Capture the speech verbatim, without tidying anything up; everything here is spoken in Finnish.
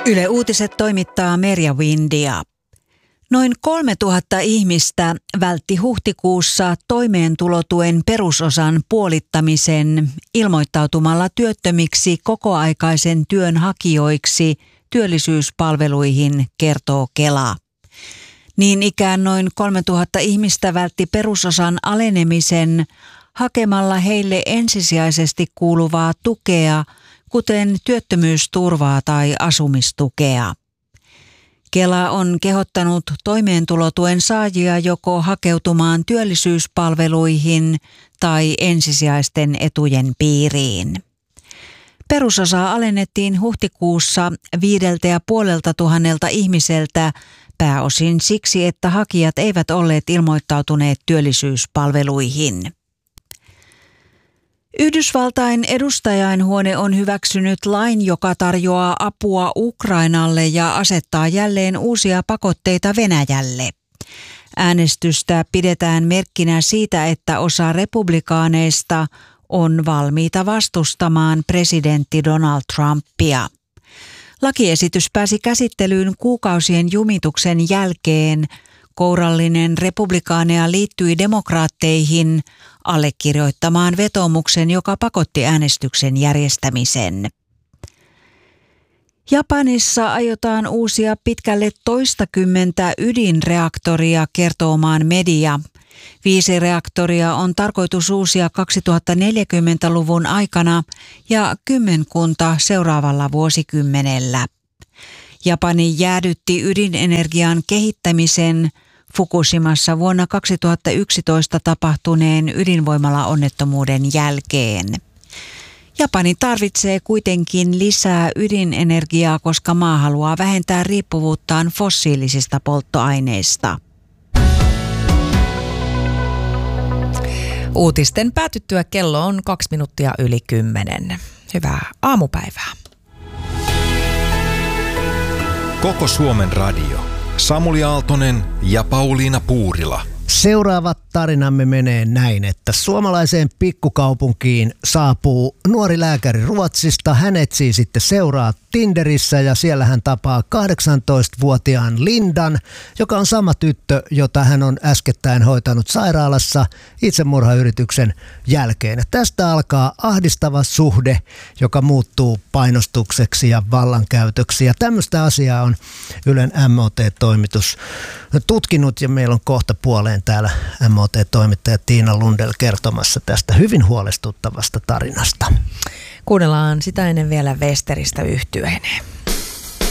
Yle Uutiset toimittaa Merja Windia. Noin kolmetuhatta ihmistä vältti huhtikuussa toimeentulotuen perusosan puolittamisen ilmoittautumalla työttömiksi kokoaikaisen työn hakijoiksi työllisyyspalveluihin, kertoo Kela. Niin ikään noin kolmetuhatta ihmistä vältti perusosan alenemisen hakemalla heille ensisijaisesti kuuluvaa tukea, kuten työttömyysturvaa tai asumistukea. Kela on kehottanut toimeentulotuen saajia joko hakeutumaan työllisyyspalveluihin tai ensisijaisten etujen piiriin. Perusosaa alennettiin huhtikuussa viideltä ja puolelta tuhannelta ihmiseltä, pääosin siksi, että hakijat eivät olleet ilmoittautuneet työllisyyspalveluihin. Yhdysvaltain edustajainhuone on hyväksynyt lain, joka tarjoaa apua Ukrainalle ja asettaa jälleen uusia pakotteita Venäjälle. Äänestystä pidetään merkkinä siitä, että osa republikaaneista on valmiita vastustamaan presidentti Donald Trumpia. Lakiesitys pääsi käsittelyyn kuukausien jumituksen jälkeen. Kourallinen republikaaneja liittyi demokraatteihin allekirjoittamaan vetoomuksen, joka pakotti äänestyksen järjestämisen. Japanissa aiotaan uusia pitkälle toistakymmentä ydinreaktoria, kertoo maan media. Viisi reaktoria on tarkoitus uusia kaksituhattaneljäkymmentäluvun aikana ja kymmenkunta seuraavalla vuosikymmenellä. Japani jäädytti ydinenergian kehittämisen Fukushimassa vuonna kaksituhattayksitoista tapahtuneen ydinvoimalaonnettomuuden jälkeen. Japani tarvitsee kuitenkin lisää ydinenergiaa, koska maa haluaa vähentää riippuvuuttaan fossiilisista polttoaineista. Uutisten päätyttyä kello on kaksi minuuttia yli kymmenen. Hyvää aamupäivää. Koko Suomen radio. Samuli Aaltonen ja Pauliina Puurila. Seuraava tarinamme menee näin, että suomalaiseen pikkukaupunkiin saapuu nuori lääkäri Ruotsista. Hän etsii sitten seuraa Tinderissä ja siellä hän tapaa kahdeksantoistavuotiaan Lindan, joka on sama tyttö, jota hän on äskettäin hoitanut sairaalassa itsemurhayrityksen jälkeen. Ja tästä alkaa ahdistava suhde, joka muuttuu painostukseksi ja vallankäytöksi. Ja tämmöistä asiaa on Ylen M O T-toimitus tutkinut ja meillä on kohta puoleen täällä M O T-toimittaja Tiina Lundell kertomassa tästä hyvin huolestuttavasta tarinasta. Kuunnellaan sitä ennen vielä Westeristä yhtyeineen.